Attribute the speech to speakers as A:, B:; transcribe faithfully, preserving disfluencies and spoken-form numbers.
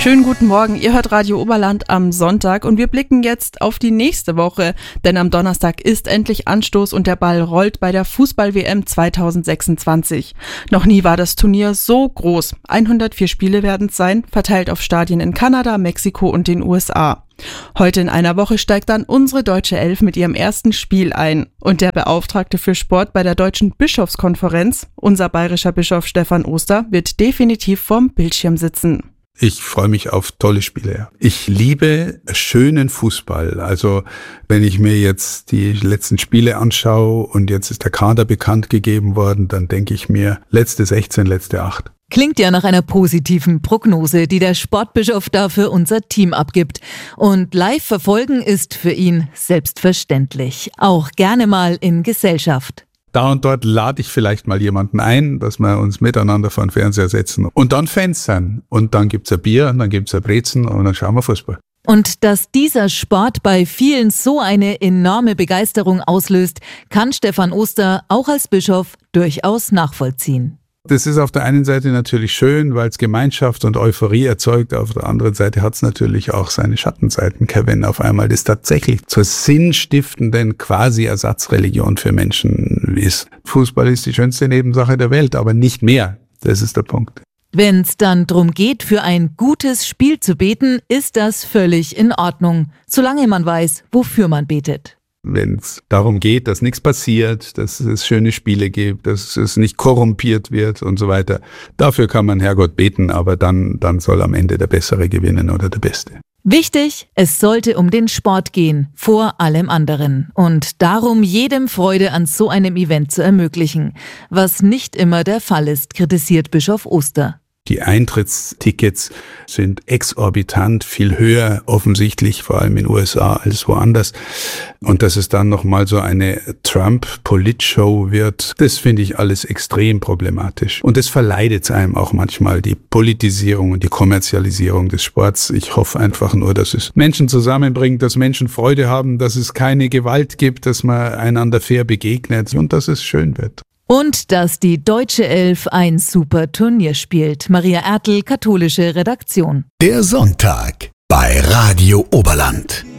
A: Schönen guten Morgen, ihr hört Radio Oberland am Sonntag und wir blicken jetzt auf die nächste Woche, denn am Donnerstag ist endlich Anstoß und der Ball rollt bei der Fußball-W M zwanzig sechsundzwanzig. Noch nie war das Turnier so groß. hundertvier Spiele werden es sein, verteilt auf Stadien in Kanada, Mexiko und den U S A. Heute in einer Woche steigt dann unsere deutsche Elf mit ihrem ersten Spiel ein. Und der Beauftragte für Sport bei der Deutschen Bischofskonferenz, unser bayerischer Bischof Stefan Oster, wird definitiv vorm Bildschirm sitzen.
B: Ich freue mich auf tolle Spiele. Ich liebe schönen Fußball. Also wenn ich mir jetzt die letzten Spiele anschaue und jetzt ist der Kader bekannt gegeben worden, dann denke ich mir, letzte sechzehn, letzte acht.
C: Klingt ja nach einer positiven Prognose, die der Sportbischof da für unser Team abgibt. Und live verfolgen ist für ihn selbstverständlich. Auch gerne mal in Gesellschaft.
B: Da und dort lade ich vielleicht mal jemanden ein, dass wir uns miteinander vor den Fernseher setzen und dann Fans sein. Und dann gibt's ein Bier, und dann gibt's ein Brezen und dann schauen wir Fußball.
C: Und dass dieser Sport bei vielen so eine enorme Begeisterung auslöst, kann Stefan Oster auch als Bischof durchaus nachvollziehen.
B: Das ist auf der einen Seite natürlich schön, weil es Gemeinschaft und Euphorie erzeugt. Auf der anderen Seite hat es natürlich auch seine Schattenseiten, wenn auf einmal das tatsächlich zur sinnstiftenden Quasi-Ersatzreligion für Menschen ist. Fußball ist die schönste Nebensache der Welt, aber nicht mehr. Das ist der Punkt.
C: Wenn es dann darum geht, für ein gutes Spiel zu beten, ist das völlig in Ordnung, solange man weiß, wofür man betet.
B: Wenn es darum geht, dass nichts passiert, dass es schöne Spiele gibt, dass es nicht korrumpiert wird und so weiter. Dafür kann man Herrgott beten, aber dann, dann soll am Ende der Bessere gewinnen oder der Beste.
C: Wichtig, es sollte um den Sport gehen, vor allem anderen. Und darum, jedem Freude an so einem Event zu ermöglichen. Was nicht immer der Fall ist, kritisiert Bischof Oster.
B: Die Eintrittstickets sind exorbitant viel höher, offensichtlich, vor allem in den U S A als woanders. Und dass es dann nochmal so eine Trump-Politshow wird, das finde ich alles extrem problematisch. Und das verleidet einem auch manchmal, die Politisierung und die Kommerzialisierung des Sports. Ich hoffe einfach nur, dass es Menschen zusammenbringt, dass Menschen Freude haben, dass es keine Gewalt gibt, dass man einander fair begegnet und dass es schön wird.
C: Und dass die deutsche Elf ein super Turnier spielt. Maria Ertl, katholische Redaktion.
D: Der Sonntag bei Radio Oberland.